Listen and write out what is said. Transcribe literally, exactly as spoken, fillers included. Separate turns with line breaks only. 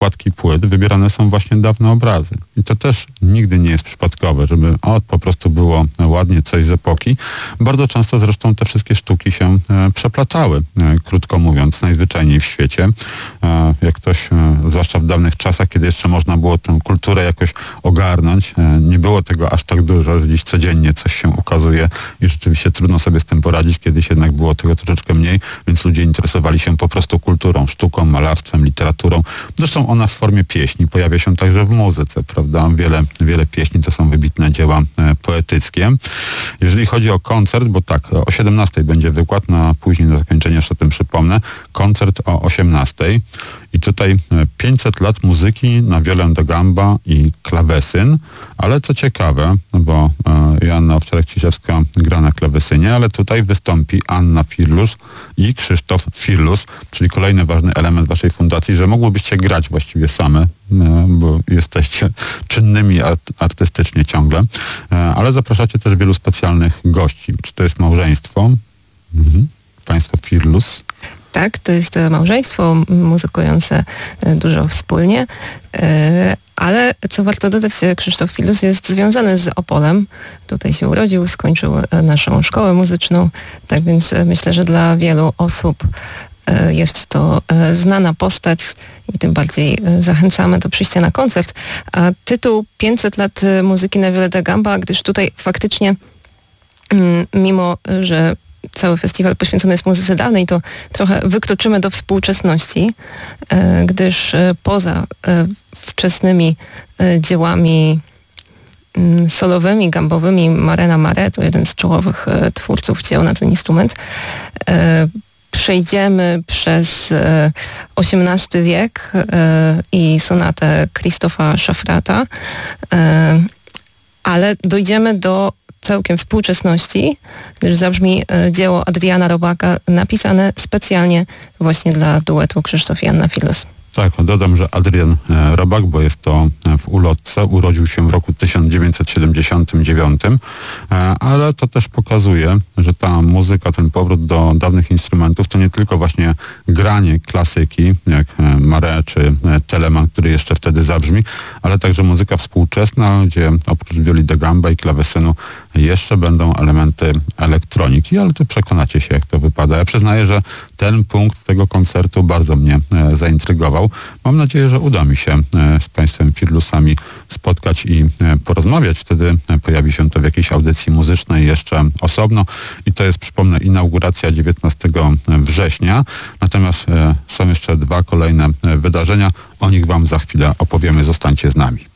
okładki płyt wybierane są właśnie dawne obrazy. I to też nigdy nie jest przypadkowe, żeby o, po prostu było ładnie coś z epoki. Bardzo często zresztą te wszystkie sztuki się e, przeplatały, e, krótko mówiąc, najzwyczajniej w świecie. E, jak ktoś, e, zwłaszcza w dawnych czasach, kiedy jeszcze można było tę kulturę jakoś ogarnąć, e, nie było tego aż tak dużo, że dziś codziennie coś się ukazuje i rzeczywiście trudno sobie z tym poradzić. Kiedyś jednak było tego troszeczkę mniej, więc ludzie interesowali się po prostu kulturą, sztuką, malarstwem, literaturą. Zresztą ona w formie pieśni pojawia się także w muzyce, prawda? Wiele, wiele pieśni to są wybitne dzieła e, poetyckie. Jeżeli chodzi o koncert, bo tak, o siedemnastej będzie wykład, na później na zakończenie jeszcze o tym przypomnę, koncert o osiemnastej. I tutaj pięćset lat muzyki na wiolę da gamba i klawesyn, ale co ciekawe, no bo e, Joanna Owczarek-Ciszewska gra na klawesynie, ale tutaj wystąpi Anna Firlus i Krzysztof Firlus, czyli kolejny ważny element waszej fundacji, że mogłybyście grać właściwie same, e, bo jesteście czynnymi art, artystycznie ciągle, e, ale zapraszacie też wielu specjalnych gości. Czy to jest małżeństwo? Mhm. Państwo Firlus?
Tak, to jest małżeństwo muzykujące dużo wspólnie, ale co warto dodać, Krzysztof Firlus jest związany z Opolem. Tutaj się urodził, skończył naszą szkołę muzyczną, tak więc myślę, że dla wielu osób jest to znana postać i tym bardziej zachęcamy do przyjścia na koncert. A tytuł pięćset lat muzyki na wiolę da gamba, gdyż tutaj faktycznie mimo, że cały festiwal poświęcony jest muzyce dawnej, to trochę wykroczymy do współczesności, gdyż poza wczesnymi dziełami solowymi, gambowymi, Marena Mare, to jeden z czołowych twórców dzieł na ten instrument, przejdziemy przez osiemnasty wiek i sonatę Krzysztofa Szafrata, ale dojdziemy do całkiem współczesności, gdyż zabrzmi dzieło Adriana Robaka napisane specjalnie właśnie dla duetu Krzysztof i Anna Firlus.
Tak, dodam, że Adrian Robak, bo jest to w ulotce, urodził się w roku tysiąc dziewięćset siedemdziesiątym dziewiątym, ale to też pokazuje, że ta muzyka, ten powrót do dawnych instrumentów to nie tylko właśnie granie klasyki, jak Mare czy Telemann, który jeszcze wtedy zabrzmi, ale także muzyka współczesna, gdzie oprócz wioli da gamba i klawesynu jeszcze będą elementy elektroniki, ale to przekonacie się, jak to wypada. Ja przyznaję, że ten punkt tego koncertu bardzo mnie zaintrygował. Mam nadzieję, że uda mi się z państwem Firlusami spotkać i porozmawiać. Wtedy pojawi się to w jakiejś audycji muzycznej jeszcze osobno i to jest, przypomnę, inauguracja dziewiętnastego września. Natomiast są jeszcze dwa kolejne wydarzenia. O nich wam za chwilę opowiemy. Zostańcie z nami.